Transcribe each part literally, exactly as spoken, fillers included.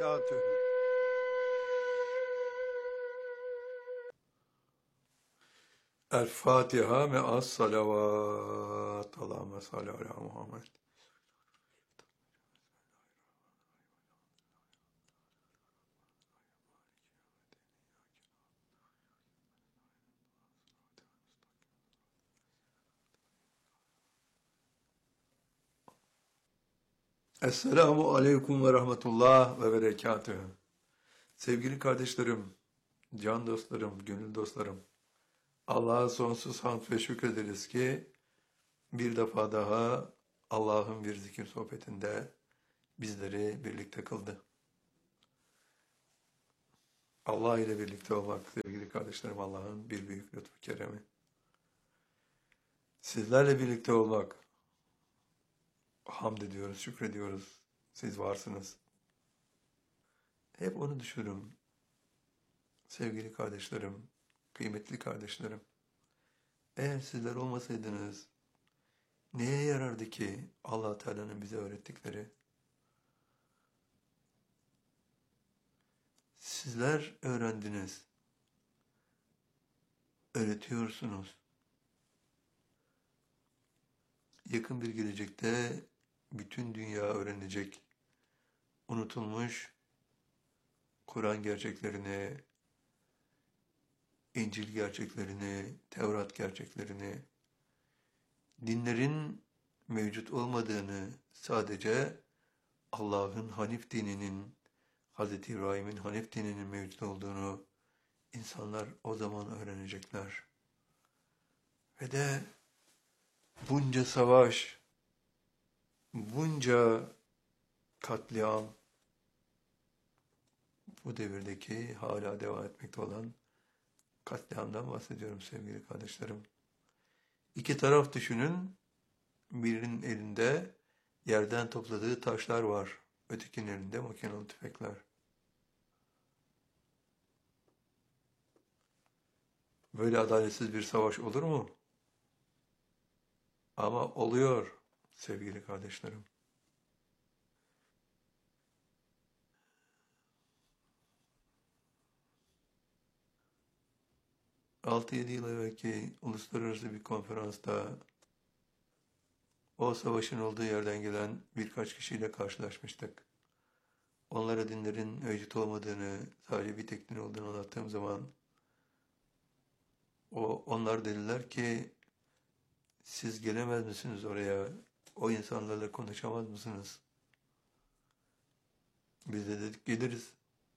berekatühü. El Fatiha me'as salavat. Allahümme salli ala Muhammed. Esselamu aleyküm ve rahmetullah ve berekatühü. Sevgili kardeşlerim, can dostlarım, gönül dostlarım, Allah'a sonsuz hamd ve şükrederiz ki bir defa daha Allah'ın bir zikir sohbetinde bizleri birlikte kıldı. Allah ile birlikte olmak sevgili kardeşlerim Allah'ın bir büyük lütfu keremi. Sizlerle birlikte olmak, hamd ediyoruz, şükrediyoruz. Siz varsınız. Hep onu düşünürüm. Sevgili kardeşlerim, kıymetli kardeşlerim. Eğer sizler olmasaydınız, neye yarardı ki Allah Teala'nın bize öğrettikleri? Sizler öğrendiniz, öğretiyorsunuz. Yakın bir gelecekte bütün dünya öğrenecek, unutulmuş Kur'an gerçeklerini, İncil gerçeklerini, Tevrat gerçeklerini, dinlerin mevcut olmadığını, sadece Allah'ın Hanif dininin, Hazreti İbrahim'in Hanif dininin mevcut olduğunu insanlar o zaman öğrenecekler. Ve de bunca savaş, bunca katliam, bu devirdeki hala devam etmekte olan katliamdan bahsediyorum sevgili kardeşlerim. İki taraf düşünün, birinin elinde yerden topladığı taşlar var, ötekinin elinde makinalı tüfekler. Böyle adaletsiz bir savaş olur mu? Ama oluyor sevgili kardeşlerim. altı yedi yıl evvelki uluslararası bir konferansta o savaşın olduğu yerden gelen birkaç kişiyle karşılaşmıştık. Onlara dinlerin mevcut olmadığını, sadece bir tek din olduğunu anlattığım zaman o onlar dediler ki siz gelemez misiniz oraya? O insanlarla konuşamaz mısınız? Biz de dedik geliriz.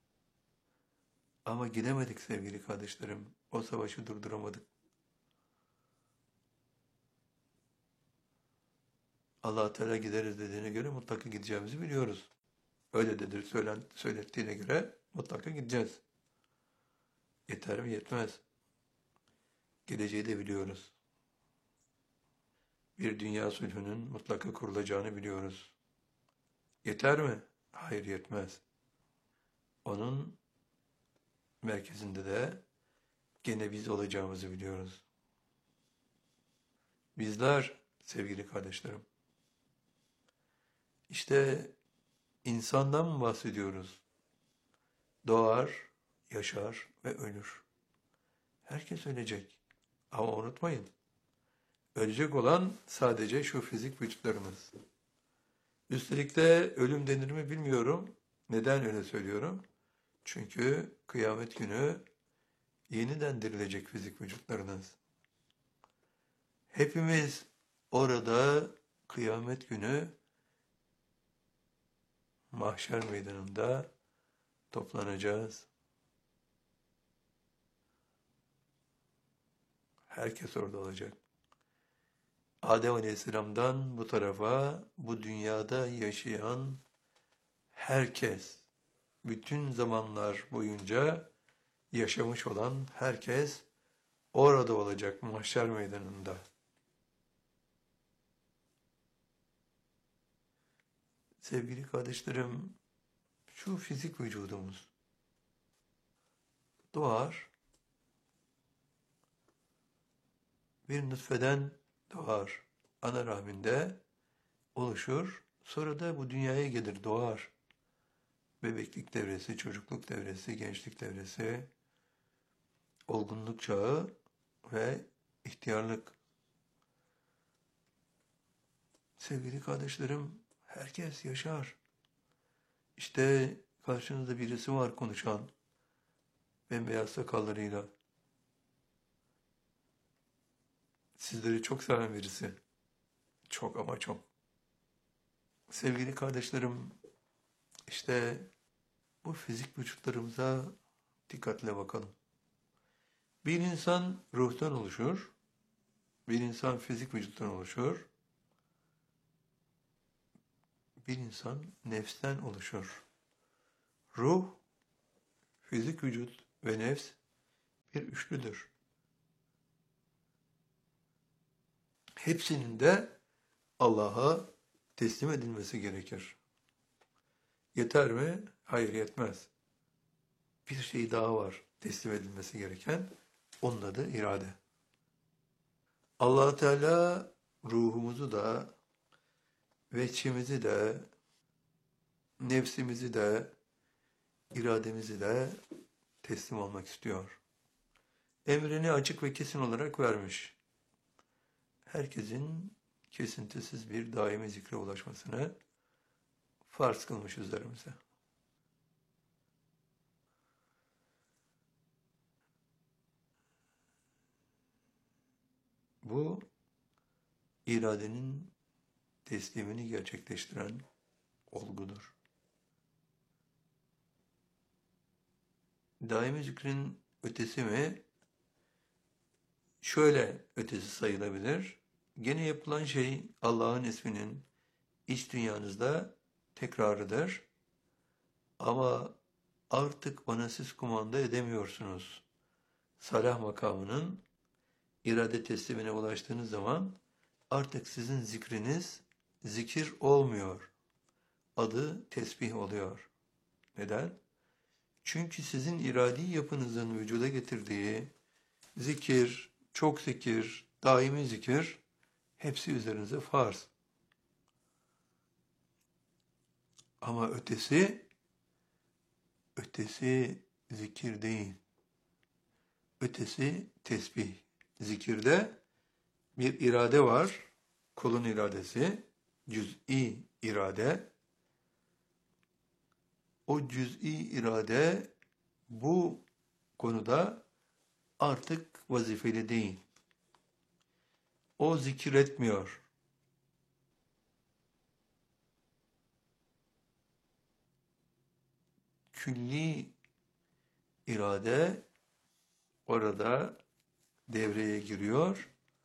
Ama gidemedik sevgili kardeşlerim. O savaşı durduramadık. Allah Teala gideriz dediğine göre mutlaka gideceğimizi biliyoruz. Öyle dedir söylen, söylettiğine göre mutlaka gideceğiz. Yeter mi? Yetmez. Geleceği de biliyoruz. Bir dünya sulhünün mutlaka kurulacağını biliyoruz. Yeter mi? Hayır, yetmez. Onun merkezinde de gene biz olacağımızı biliyoruz. Bizler sevgili kardeşlerim, işte insandan mı bahsediyoruz? Doğar, yaşar ve ölür. Herkes ölecek. Ama unutmayın, ölecek olan sadece şu fizik vücutlarımız. Üstelik de ölüm denir mi bilmiyorum. Neden öyle söylüyorum? Çünkü kıyamet günü yeniden dirilecek fizik vücutlarınız. Hepimiz orada kıyamet günü mahşer meydanında toplanacağız. Herkes orada olacak. Adem Aleyhisselam'dan bu tarafa, bu dünyada yaşayan herkes, bütün zamanlar boyunca yaşamış olan herkes orada olacak mahşer meydanında. Sevgili kardeşlerim, şu fizik vücudumuz doğar, bir nutfeden doğar, ana rahminde oluşur, sonra da bu dünyaya gelir, doğar. bebeklik devresi, çocukluk devresi, gençlik devresi, olgunluk çağı ve ihtiyarlık. Sevgili kardeşlerim, herkes yaşar. İşte karşınızda birisi var konuşan, bembeyaz sakallarıyla. Sizleri çok seven birisi. Çok ama çok. Sevgili kardeşlerim, işte bu fizik vücutlarımıza dikkatle bakalım. Bir insan ruhtan oluşur, bir insan fizik vücuttan oluşur, bir insan nefsten oluşur. Ruh, fizik vücut ve nefs bir üçlüdür. Hepsinin de Allah'a teslim edilmesi gerekir. Yeter mi? Hayır, yetmez. Bir şey daha var teslim edilmesi gereken. Onun adı irade. Allah Teala ruhumuzu da, veçimizi de, nefsimizi de, irademizi de teslim olmak istiyor. Emrini açık ve kesin olarak vermiş. Herkesin kesintisiz bir daimi zikre ulaşmasını farz kılmış üzerimize. Bu iradenin teslimini gerçekleştiren olgudur. Daimi zikrin ötesi mi? Şöyle ötesi sayılabilir. Gene yapılan şey Allah'ın isminin iç dünyanızda tekrarıdır. Ama artık bana siz kumanda edemiyorsunuz. Salah makamının irade teslimine ulaştığınız zaman artık sizin zikriniz zikir olmuyor. Adı tesbih oluyor. Neden? Çünkü sizin iradi yapınızın vücuda getirdiği zikir, çok zikir, daimi zikir hepsi üzerinize farz. Ama ötesi, ötesi zikir değil. Ötesi tesbih. Zikirde bir irade var, kulun iradesi, cüz'i irade. O cüz'i irade bu konuda artık vazifeli değil. O zikir etmiyor. Külli irade orada devreye giriyor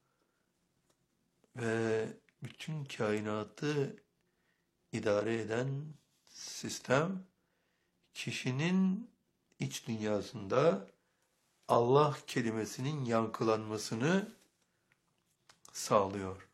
ve bütün kainatı idare eden sistem kişinin iç dünyasında Allah kelimesinin yankılanmasını sağlıyor.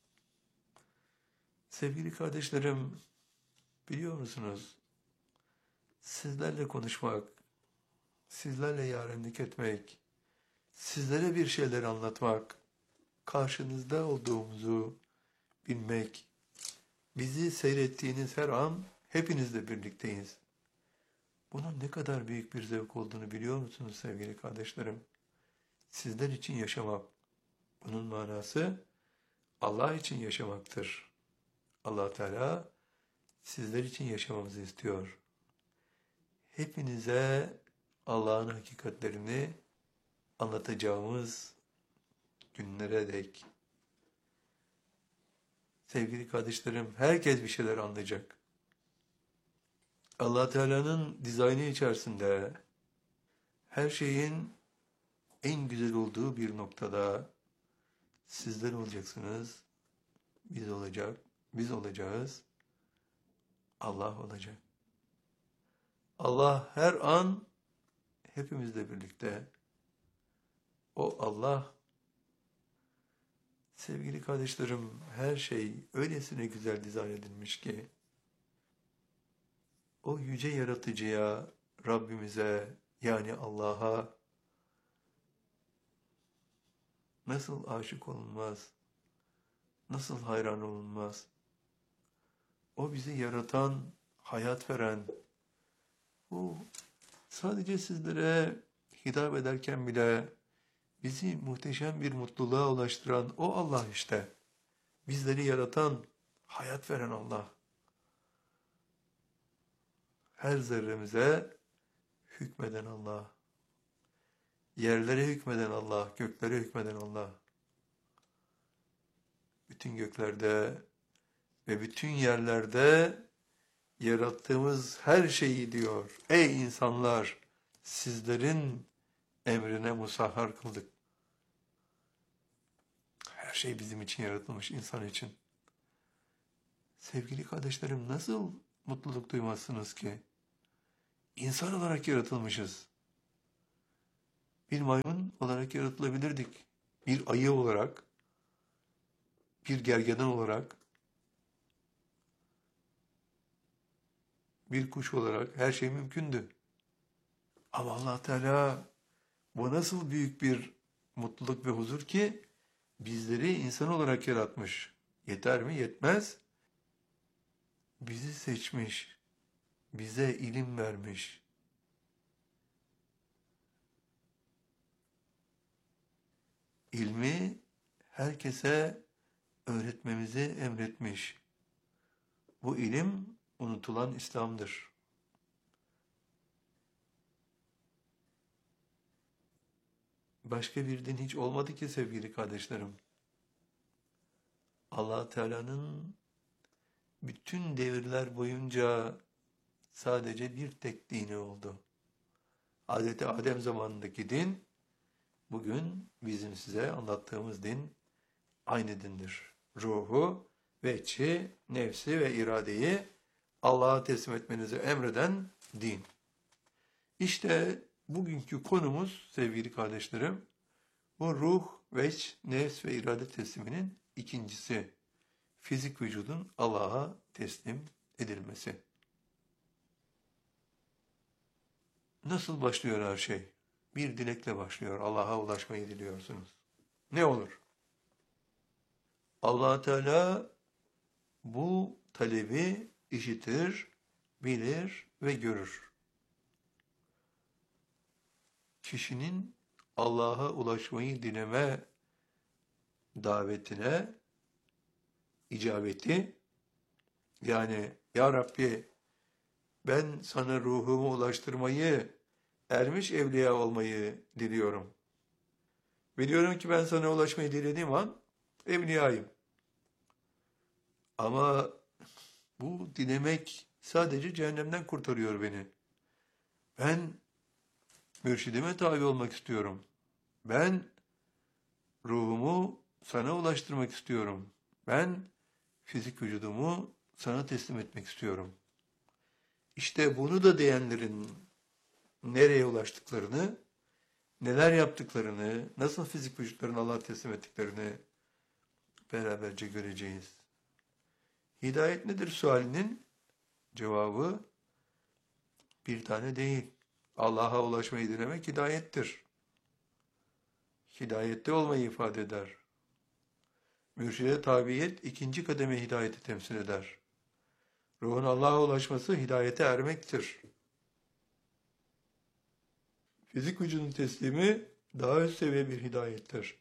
Sevgili kardeşlerim, biliyor musunuz? Sizlerle konuşmak, sizlerle yarenlik etmek, sizlere bir şeyler anlatmak, karşınızda olduğumuzu bilmek, bizi seyrettiğiniz her an hepinizle birlikteyiz. Bunun ne kadar büyük bir zevk olduğunu biliyor musunuz sevgili kardeşlerim? Sizler için yaşamak. Bunun manası Allah için yaşamaktır. Allah Teala sizler için yaşamamızı istiyor. Hepinize Allah'ın hakikatlerini anlatacağımız günlere dek. Sevgili kardeşlerim, herkes bir şeyler anlayacak. Allah Teala'nın dizaynı içerisinde her şeyin en güzel olduğu bir noktada sizler olacaksınız, biz olacak, biz olacağız, Allah olacak. Allah her an hepimizle birlikte. O Allah, sevgili kardeşlerim, her şey öylesine güzel dizayn edilmiş ki o yüce yaratıcıya, Rabbimize yani Allah'a nasıl aşık olunmaz, nasıl hayran olunmaz? O bizi yaratan, hayat veren, Bu sadece sizlere hitap ederken bile bizi muhteşem bir mutluluğa ulaştıran o Allah işte. Bizleri yaratan, hayat veren Allah. Her zerremize hükmeden Allah. Yerlere hükmeden Allah, göklere hükmeden Allah. Bütün göklerde ve bütün yerlerde yarattığımız her şeyi diyor. Ey insanlar, sizlerin emrine musahhar kıldık. Her şey bizim için yaratılmış, insan için. Sevgili kardeşlerim, nasıl mutluluk duymazsınız ki? İnsan olarak yaratılmışız. Bir maymun olarak yaratılabilirdik. Bir ayı olarak, bir gergedan olarak, bir kuş olarak her şey mümkündü. Ama Allah Teala bu nasıl büyük bir mutluluk ve huzur ki bizleri insan olarak yaratmış. Yeter mi? Yetmez. Bizi seçmiş, bize ilim vermiş. İlmi herkese öğretmemizi emretmiş. Bu ilim unutulan İslam'dır. Başka bir din hiç olmadı ki sevgili kardeşlerim. Allah Teala'nın bütün devirler boyunca sadece bir tek dini oldu. Hazreti Adem zamanındaki din, bugün bizim size anlattığımız din aynı dindir. Ruhu, veçi, nefsi ve iradeyi Allah'a teslim etmenizi emreden din. İşte bugünkü konumuz sevgili kardeşlerim, bu ruh, veç, nefs ve irade tesliminin ikincisi. Fizik vücudun Allah'a teslim edilmesi. Nasıl başlıyor her şey? Bir dilekle başlıyor. Allah'a ulaşmayı diliyorsunuz. Ne olur? Allah Teala bu talebi işitir, bilir ve görür. Kişinin Allah'a ulaşmayı dileme davetine icabeti, yani Ya Rabbi ben sana ruhumu ulaştırmayı, ermiş evliya olmayı diliyorum. Biliyorum ki ben sana ulaşmayı dilediğim an evliyayım. Ama bu dilemek sadece cehennemden kurtarıyor beni. Ben mürşidime tabi olmak istiyorum. Ben ruhumu sana ulaştırmak istiyorum. Ben fizik vücudumu sana teslim etmek istiyorum. İşte bunu da diyenlerin nereye ulaştıklarını, neler yaptıklarını, nasıl fizik vücutlarını Allah'a teslim ettiklerini beraberce göreceğiz. Hidayet nedir sualinin cevabı bir tane değil. Allah'a ulaşmayı dilemek hidayettir. Hidayette olmayı ifade eder. Mürşide tabiyet ikinci kademe hidayeti temsil eder. Ruhun Allah'a ulaşması hidayete ermektir. Fizik vücudun teslimi daha üst seviye bir hidayettir.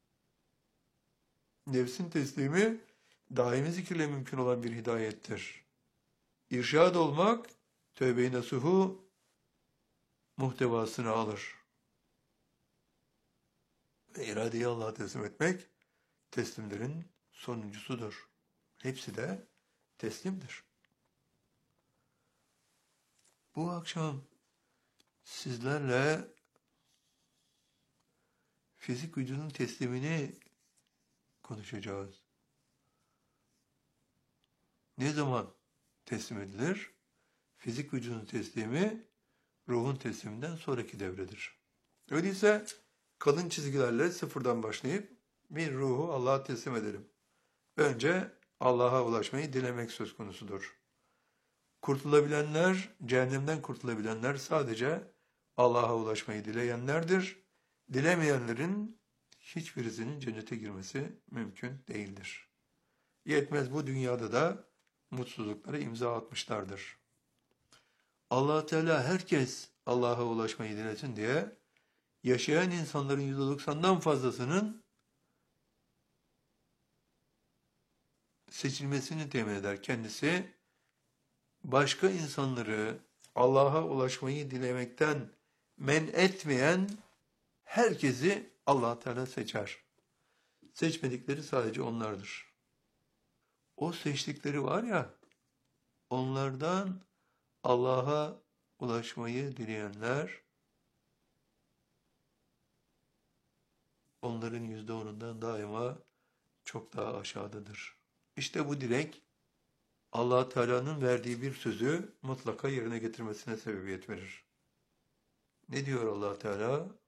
Nefsin teslimi daimi zikirle mümkün olan bir hidayettir. İrşad olmak tövbe-i nasuhu muhtevasını alır. Ve iradeyi Allah'a teslim etmek teslimlerin sonuncusudur. Hepsi de teslimdir. Bu akşam sizlerle fizik vücudun teslimini konuşacağız. Ne zaman teslim edilir? Fizik vücudun teslimi ruhun tesliminden sonraki devredir. Öyleyse kalın çizgilerle sıfırdan başlayıp bir ruhu Allah'a teslim edelim. Önce Allah'a ulaşmayı dilemek söz konusudur. Kurtulabilenler, cehennemden kurtulabilenler sadece Allah'a ulaşmayı dileyenlerdir. Dilemeyenlerin hiçbirisinin cennete girmesi mümkün değildir. Yetmez bu dünyada da mutsuzluklara imza atmışlardır. Allah Teala herkes Allah'a ulaşmayı dilesin diye yaşayan insanların yüzde doksandan fazlasının seçilmesini temin eder. Kendisi başka insanları Allah'a ulaşmayı dilemekten men etmeyen herkesi Allah Teala seçer. Seçmedikleri sadece onlardır. O seçtikleri var ya, onlardan Allah'a ulaşmayı dileyenler, onların yüzde onundan daima çok daha aşağıdadır. İşte bu dilek, Allah Teala'nın verdiği bir sözü mutlaka yerine getirmesine sebebiyet verir. Ne diyor Allah Teala?